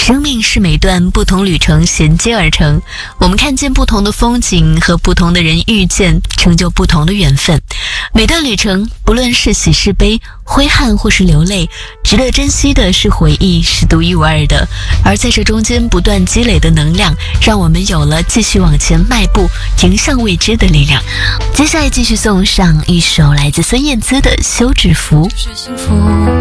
生命是每段不同旅程衔接而成，我们看见不同的风景，和不同的人遇见，成就不同的缘分。每段旅程，不论是喜是悲，挥汗或是流泪，值得珍惜的是回忆，是独一无二的。而在这中间不断积累的能量，让我们有了继续往前迈步，迎向未知的力量。接下来继续送上一首来自孙燕姿的《休止符》。